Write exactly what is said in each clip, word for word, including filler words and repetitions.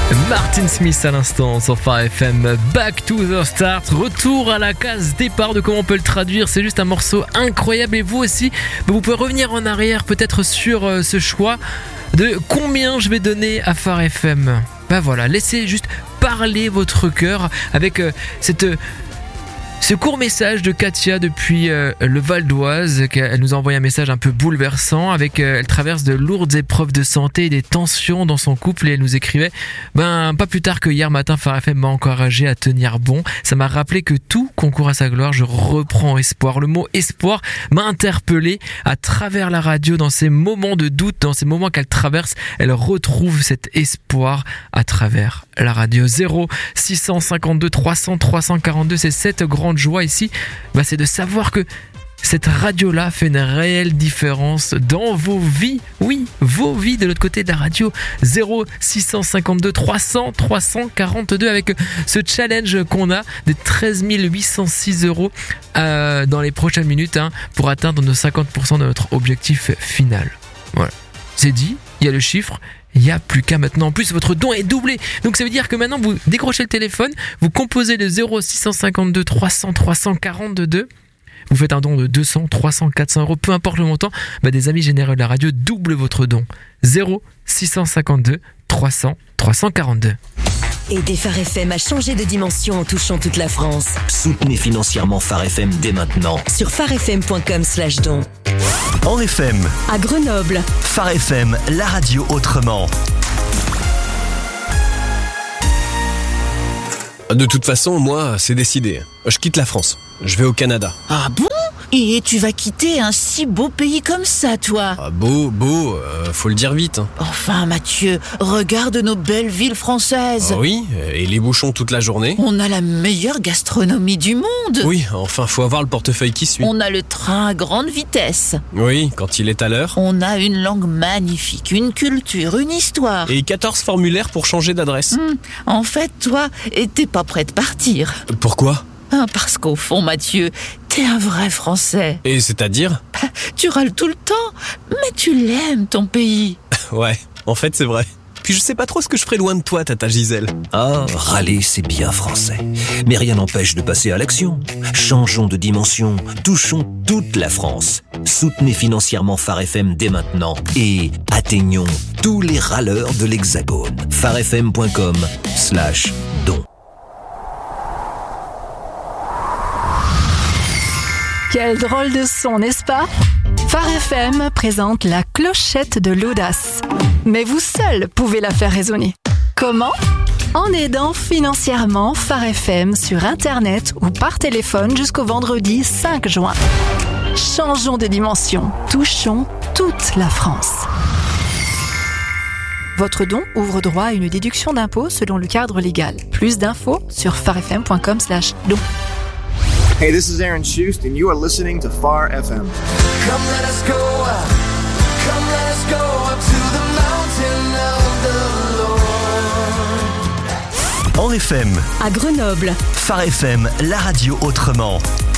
Martin Smith à l'instant sur Phare F M. Back to the start, retour à la case départ de comment on peut le traduire. C'est juste un morceau incroyable et vous aussi, vous pouvez revenir en arrière peut-être sur ce choix de combien je vais donner à Phare F M. Bah voilà, laissez juste parler votre cœur avec cette... Ce court message de Katia depuis euh, le Val d'Oise, elle nous a envoyé un message un peu bouleversant avec euh, elle traverse de lourdes épreuves de santé et des tensions dans son couple et elle nous écrivait ben pas plus tard que hier matin Phare F M m'a encouragé à tenir bon, ça m'a rappelé que tout concourt à sa gloire, je reprends espoir. Le mot espoir m'a interpellé à travers la radio dans ces moments de doute, dans ces moments qu'elle traverse, elle retrouve cet espoir à travers la radio. Zéro six cent cinquante-deux trois cents trois cent quarante-deux, c'est cette grande joie ici, bah c'est de savoir que cette radio-là fait une réelle différence dans vos vies. Oui, vos vies de l'autre côté de la radio. Zéro six cent cinquante-deux trois cents trois cent quarante-deux avec ce challenge qu'on a des treize mille huit cent six euros euh, dans les prochaines minutes hein, pour atteindre nos cinquante pour cent de notre objectif final. Voilà, c'est dit, il y a le chiffre. Il n'y a plus qu'à maintenant. En plus, votre don est doublé. Donc ça veut dire que maintenant, vous décrochez le téléphone, vous composez le zéro six cent cinquante-deux trois cents trois cent quarante-deux, vous faites un don de deux cents, trois cents, quatre cents euros, peu importe le montant, bah des amis généreux de la radio doublent votre don. zéro six cent cinquante-deux trois cents trois cent quarante-deux. Aidez Phare F M à changer de dimension en touchant toute la France. Soutenez financièrement Phare F M dès maintenant. Sur pharefm point com slash don. En F M. À Grenoble. Phare F M, la radio autrement. De toute façon, moi, c'est décidé. Je quitte la France. Je vais au Canada. Ah bon ? Et tu vas quitter un si beau pays comme ça, toi ? Ah, beau, beau, euh, faut le dire vite. Hein. Enfin, Mathieu, regarde nos belles villes françaises. Ah oui, et les bouchons toute la journée. On a la meilleure gastronomie du monde. Oui, enfin, faut avoir le portefeuille qui suit. On a le train à grande vitesse. Oui, quand il est à l'heure. On a une langue magnifique, une culture, une histoire. Et quatorze formulaires pour changer d'adresse. Hum, en fait, toi, t'es pas prêt de partir. Pourquoi ? Parce qu'au fond, Mathieu, t'es un vrai Français. Et c'est-à-dire ? Tu râles tout le temps, mais tu l'aimes, ton pays. Ouais, en fait, c'est vrai. Puis je sais pas trop ce que je ferais loin de toi, tata Gisèle. Ah, râler, c'est bien français. Mais rien n'empêche de passer à l'action. Changeons de dimension, touchons toute la France. Soutenez financièrement Phare F M dès maintenant et atteignons tous les râleurs de l'Hexagone. pharefm point com slash don. Quel drôle de son, n'est-ce pas ? Phare F M présente la clochette de l'audace. Mais vous seul pouvez la faire résonner. Comment ? En aidant financièrement Phare F M sur Internet ou par téléphone jusqu'au vendredi cinq juin. Changeons de dimension, touchons toute la France. Votre don ouvre droit à une déduction d'impôt selon le cadre légal. Plus d'infos sur pharefm point com slash don. Hey, this is Aaron Schust, and you are listening to Phare F M. Come let us go up, come let us go up to the mountain of the Lord. En F M. À Grenoble. Phare F M, la radio autrement.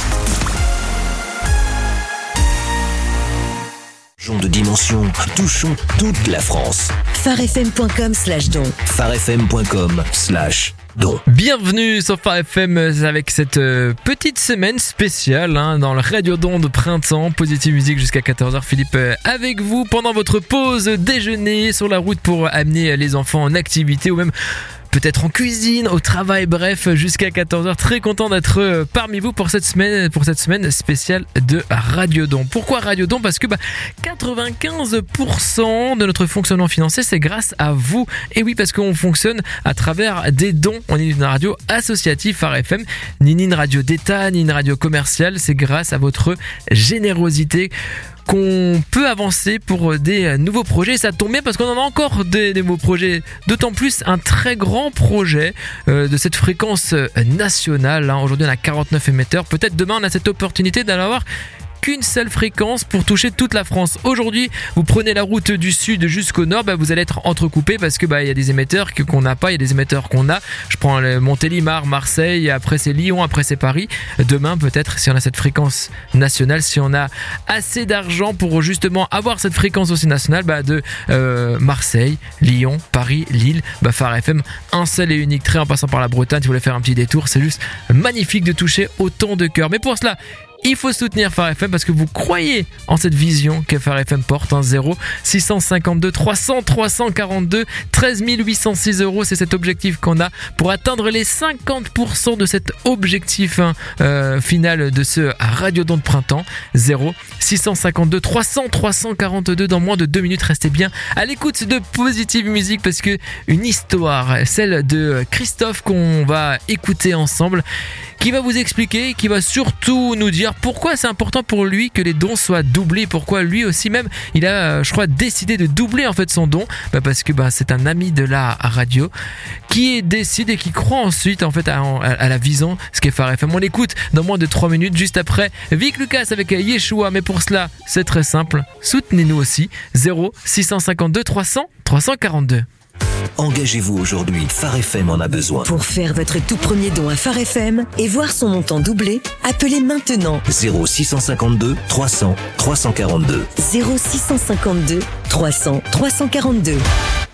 Changeons de dimension, touchons toute la France. pharefm point com slash don. pharefm point com slash don. Bienvenue sur Phare F M avec cette euh, petite semaine spéciale hein, dans le Radio Don de printemps. Positive Musique jusqu'à quatorze heures. Philippe euh, avec vous pendant votre pause déjeuner sur la route pour amener les enfants en activité ou même peut-être en cuisine, au travail, bref, jusqu'à quatorze heures. Très content d'être parmi vous pour cette semaine, pour cette semaine spéciale de Radio Don. Pourquoi Radio Don ? Parce que bah, quatre-vingt-quinze pour cent de notre fonctionnement financier, c'est grâce à vous. Et oui, parce qu'on fonctionne à travers des dons. On est une radio associative, Phare F M, ni une radio d'État, ni une radio commerciale. C'est grâce à votre générosité qu'on peut avancer pour des nouveaux projets. Et ça tombe bien parce qu'on en a encore des, des nouveaux projets, d'autant plus un très grand projet euh, de cette fréquence nationale. Hein. Aujourd'hui on a quarante-neuf émetteurs, peut-être demain on a cette opportunité d'en avoir qu'une seule fréquence pour toucher toute la France. Aujourd'hui, vous prenez la route du sud jusqu'au nord, bah, vous allez être entrecoupé parce que bah il y a des émetteurs que, qu'on n'a pas, il y a des émetteurs qu'on a. Je prends le Montélimar, Marseille, après c'est Lyon, après c'est Paris. Demain peut-être si on a cette fréquence nationale, si on a assez d'argent pour justement avoir cette fréquence aussi nationale, bah de euh, Marseille, Lyon, Paris, Lille, bah Phare F M, un seul et unique trait en passant par la Bretagne. Si vous voulez faire un petit détour, c'est juste magnifique de toucher autant de cœurs. Mais pour cela, il faut soutenir Phare F M parce que vous croyez en cette vision que Phare F M porte. Un zéro six cent cinquante-deux trois cents trois cent quarante-deux treize mille huit cent six euros, c'est cet objectif qu'on a pour atteindre les cinquante pour cent de cet objectif hein, euh, final de ce Radiodon de printemps. Zéro six cent cinquante-deux trois cents trois cent quarante-deux. Dans moins de deux minutes, restez bien à l'écoute de Positive Musique parce que une histoire, celle de Christophe qu'on va écouter ensemble, qui va vous expliquer, qui va surtout nous dire pourquoi c'est important pour lui que les dons soient doublés, pourquoi lui aussi même il a, je crois, décidé de doubler en fait son don, bah parce que bah c'est un ami de la radio qui décide et qui croit ensuite en fait à, à la vision ce qu'est Phare F M. On l'écoute dans moins de trois minutes juste après Vic Lucas avec Yeshua, mais pour cela c'est très simple, soutenez-nous aussi. Zéro six cent cinquante-deux trois cents trois cent quarante-deux. Engagez-vous aujourd'hui, Phare F M en a besoin. Pour faire votre tout premier don à Phare F M et voir son montant doublé, appelez maintenant zéro six cent cinquante-deux trois cents trois cent quarante-deux. zéro six cent cinquante-deux trois cents trois cent quarante-deux.